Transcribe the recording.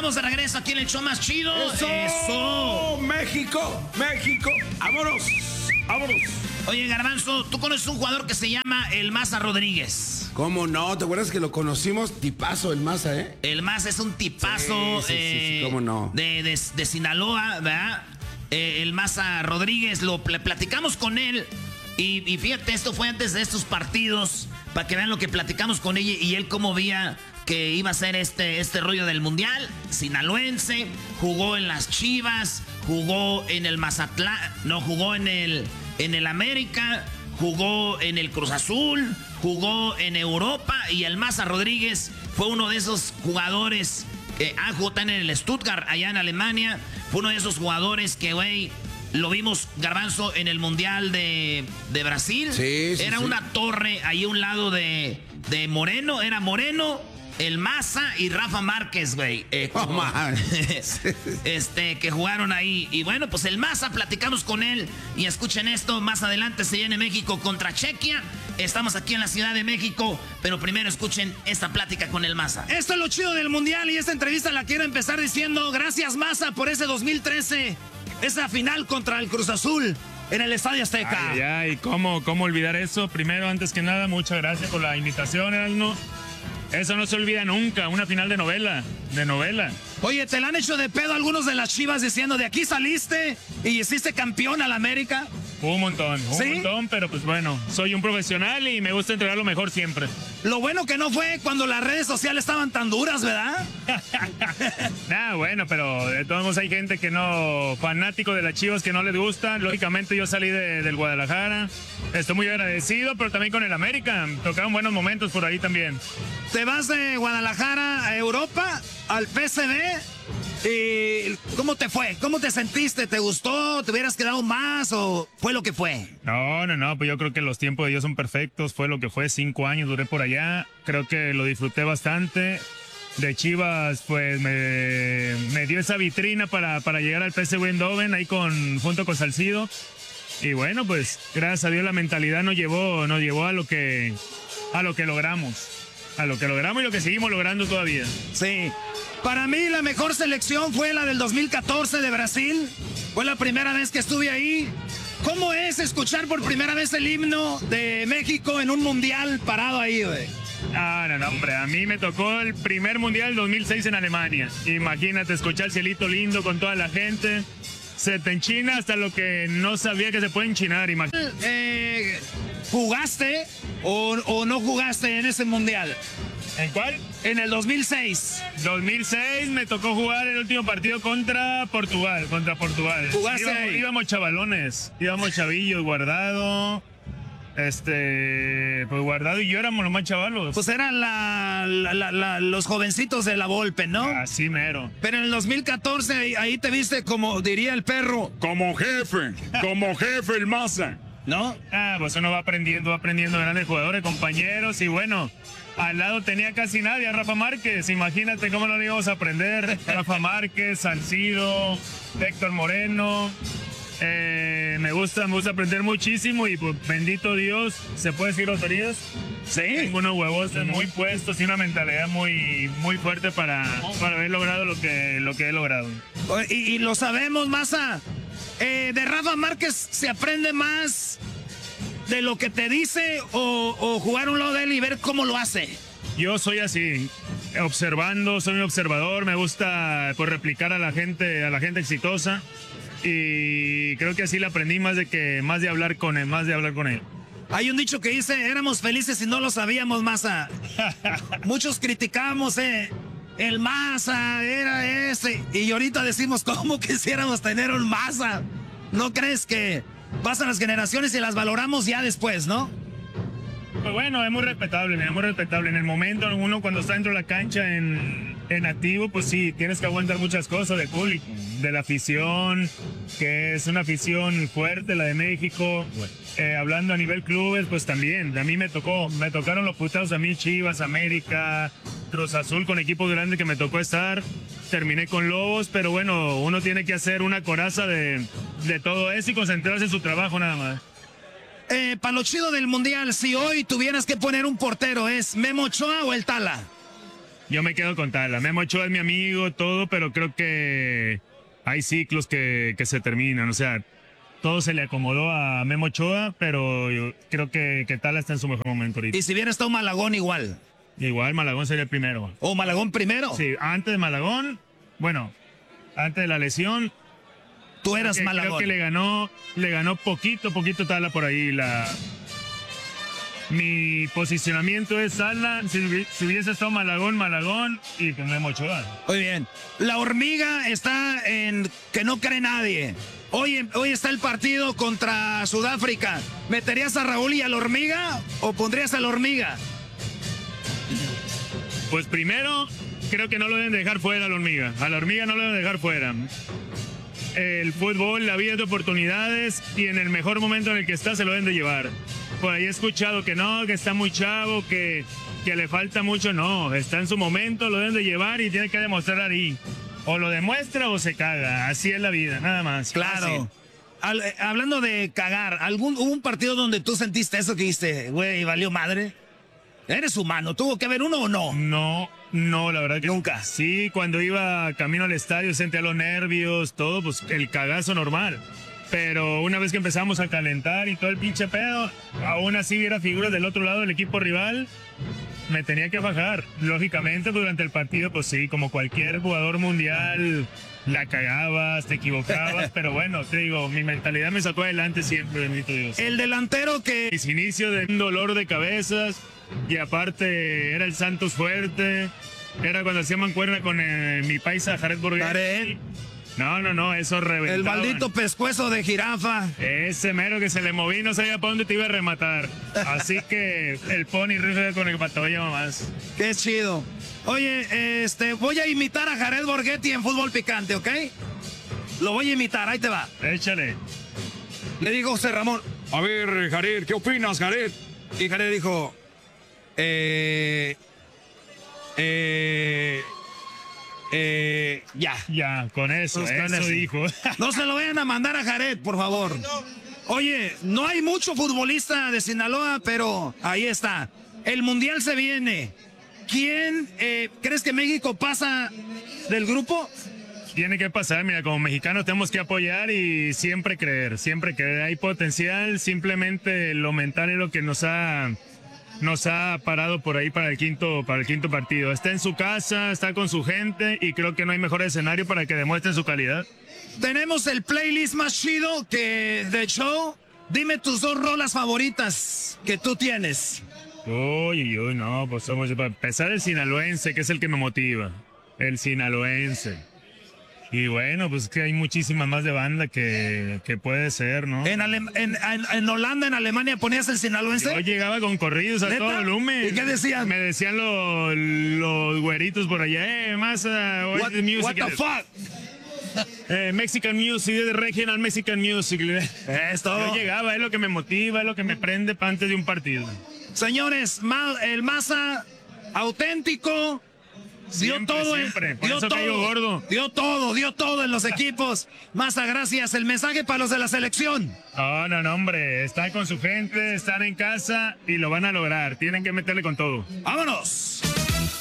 estamos de regreso aquí en el show más chido. ¡Eso! ¡México! ¡México! ¡Vámonos! ¡Vámonos! Oye, Garbanzo, ¿tú conoces un jugador que se llama el Maza Rodríguez? ¿Cómo no? ¿Te acuerdas que lo conocimos? Tipazo el Maza, ¿eh? El Maza es un tipazo. Sí, ¿cómo no? De Sinaloa, ¿verdad? El Maza Rodríguez, platicamos con él. Y fíjate, esto fue antes de estos partidos, para que vean lo que platicamos con ella y él cómo veía que iba a ser este rollo del Mundial. Sinaloense, jugó en las Chivas, jugó en el Mazatlán, no, jugó en el América, jugó en el Cruz Azul, jugó en Europa y el Maza Rodríguez fue uno de esos jugadores que jugó en el Stuttgart, allá en Alemania, fue uno de esos jugadores que, güey, lo vimos, Garbanzo, en el Mundial de Brasil. Sí, Era una torre ahí a un lado de Moreno. Era Moreno, el Maza y Rafa Márquez, güey. Que jugaron ahí. Y bueno, pues el Maza, platicamos con él. Y escuchen esto, más adelante se viene México contra Chequia. Estamos aquí en la Ciudad de México, pero primero escuchen esta plática con el Maza. Esto es lo chido del Mundial y esta entrevista la quiero empezar diciendo gracias, Maza, por ese 2013. Esa final contra el Cruz Azul en el Estadio Azteca. Ay, ¿cómo olvidar eso? Primero, antes que nada, muchas gracias por la invitación, Erasmo. Eso no se olvida nunca, una final de novela. Oye, ¿te la han hecho de pedo algunos de las Chivas diciendo de aquí saliste y hiciste campeón al América? Un montón, ¿Sí? Pero pues bueno, soy un profesional y me gusta entregar lo mejor siempre. Lo bueno que no fue cuando las redes sociales estaban tan duras, ¿verdad? Bueno, pero de todos modos hay gente que no, fanático de las Chivas que no les gusta. Lógicamente yo salí del Guadalajara, estoy muy agradecido, pero también con el América, tocaron buenos momentos por ahí también. Te vas de Guadalajara a Europa, al PSV. ¿Y cómo te fue? ¿Cómo te sentiste? ¿Te gustó? ¿Te hubieras quedado más o fue lo que fue? No, pues yo creo que los tiempos de Dios son perfectos. Fue lo que fue, 5 años duré por allá. Creo que lo disfruté bastante. De Chivas, pues me dio esa vitrina para llegar al PSV Eindhoven ahí junto con Salcido. Y bueno, pues gracias a Dios la mentalidad nos llevó a lo que logramos. A lo que logramos y lo que seguimos logrando todavía. Sí. Para mí la mejor selección fue la del 2014 de Brasil. Fue la primera vez que estuve ahí. ¿Cómo es escuchar por primera vez el himno de México en un mundial parado ahí, güey? No, hombre. A mí me tocó el primer mundial 2006 en Alemania. Imagínate escuchar el cielito lindo con toda la gente. Se te enchina hasta lo que no sabía que se puede enchinar. ¿Jugaste o no jugaste en ese mundial? ¿En cuál? En el 2006. 2006 me tocó jugar el último partido contra Portugal. ¿Jugaste ahí? Íbamos chavalones, íbamos chavillos, Guardado. Pues Guardado y yo éramos los más chavalos. Pues eran los jovencitos de la Volpe, ¿no? Así mero. Pero en el 2014 ahí te viste como diría el perro. Como jefe el Maza. ¿No? Pues uno va aprendiendo grandes jugadores, compañeros y bueno. Al lado tenía casi nadie, a Rafa Márquez. Imagínate cómo no lo íbamos a aprender. Rafa Márquez, Salcido, Héctor Moreno. Me gusta aprender muchísimo y pues, bendito Dios, ¿se puede decir groserías? Sí. Tengo unos huevos muy puestos y una mentalidad muy fuerte para haber logrado lo que he logrado. Y lo sabemos, Maza. De Rafa Márquez se aprende más de lo que te dice o jugar a un lado de él y ver cómo lo hace. Yo soy así, observando, soy un observador, me gusta pues, replicar a la gente exitosa y creo que así le aprendí más de hablar con él. Hay un dicho que dice, éramos felices y no lo sabíamos, Maza. Muchos criticamos, el Maza era ese y ahorita decimos, ¿cómo quisiéramos tener un Maza? ¿No crees que pasan las generaciones y las valoramos ya después, no? Pues bueno, es muy respetable. En el momento, uno cuando está dentro de la cancha en activo, pues sí, tienes que aguantar muchas cosas de público, de la afición, que es una afición fuerte, la de México. Hablando a nivel clubes, pues también, a mí me tocaron los putados a mí, Chivas, América, Cruz Azul, con equipos grandes que me tocó estar. Terminé con Lobos, pero bueno, uno tiene que hacer una coraza de todo eso y concentrarse en su trabajo nada más. Para lo chido del Mundial, si hoy tuvieras que poner un portero, ¿es Memo Ochoa o el Tala? yo me quedo con Tala. Memo Ochoa es mi amigo, todo, pero creo que hay ciclos que se terminan. O sea, todo se le acomodó a Memo Ochoa, pero yo creo que Tala está en su mejor momento ahorita. Y si hubiera estado Malagón igual. Igual Malagón sería el primero. ¿O Malagón primero? Sí, antes de Malagón, bueno, antes de la lesión. Tú eras Malagón. Creo que le ganó poquito Tala por ahí. Mi posicionamiento es Tala, si hubiese estado Malagón y pues Memo Ochoa. Muy bien. La hormiga está en que no cree nadie. Hoy está el partido contra Sudáfrica. ¿Meterías a Raúl y a la hormiga o pondrías a la hormiga? Pues primero, creo que no lo deben dejar fuera a la hormiga. A la hormiga no lo deben dejar fuera. El fútbol, la vida de oportunidades y en el mejor momento en el que está se lo deben de llevar. Por ahí he escuchado que no, que está muy chavo, que le falta mucho. No, está en su momento, lo deben de llevar y tiene que demostrar ahí. O lo demuestra o se caga. Así es la vida, nada más. Claro. Hablando de cagar, ¿hubo un partido donde tú sentiste eso que dijiste, güey, valió madre? ¿Eres humano? ¿Tuvo que haber uno o no? No, la verdad que nunca. Sí, cuando iba camino al estadio sentía los nervios, todo, pues el cagazo normal. Pero una vez que empezamos a calentar y todo el pinche pedo, aún así viera figuras del otro lado del equipo rival, me tenía que bajar. Lógicamente, durante el partido, pues sí, como cualquier jugador mundial, la cagabas, te equivocabas, pero bueno, te digo, mi mentalidad me sacó adelante siempre, bendito Dios. El delantero que... Mis inicios de un dolor de cabezas, y aparte era el Santos fuerte, era cuando hacía mancuerna con mi paisa Jared Borghetti. No, eso reventaba. El maldito pescuezo de jirafa. Ese mero que se le movía y no sabía para dónde te iba a rematar. Así que el Pony rifle con el pato lleva más. Qué chido. Oye, voy a imitar a Jared Borghetti en Fútbol Picante, ¿ok? Lo voy a imitar, ahí te va. Échale. Le digo José Ramón, a ver, Jared, ¿qué opinas, Jared? Y Jared dijo, Ya, con eso, Pues con eso dijo. No se lo vayan a mandar a Jared, por favor. Oye, no hay mucho futbolista de Sinaloa, pero ahí está. El Mundial se viene. ¿Quién crees que México pasa del grupo? Tiene que pasar, mira, como mexicanos tenemos que apoyar y siempre creer. Hay potencial, simplemente lo mental es lo que nos ha parado por ahí para el quinto partido. Está en su casa, está con su gente y creo que no hay mejor escenario para que demuestren su calidad. Tenemos el playlist más chido de show. Dime tus 2 rolas favoritas que tú tienes. Uy, no, pues para empezar el sinaloense, que es el que me motiva. El sinaloense. Y bueno, pues que hay muchísimas más de banda que puede ser, ¿no? En Holanda, en Alemania, ¿ponías el sinaloense? Yo llegaba con corridos a todo volumen. ¿Y qué decían? Me decían los güeritos por allá, Masa, what the fuck? Mexican music, de regional Mexican music. Esto. Yo llegaba, es lo que me motiva, es lo que me prende para antes de un partido. Señores, el Masa auténtico. Siempre. Por eso cayó gordo. Dio todo en los equipos. Masa, gracias. El mensaje para los de la selección. No, hombre. Están con su gente, están en casa y lo van a lograr. Tienen que meterle con todo. ¡Vámonos!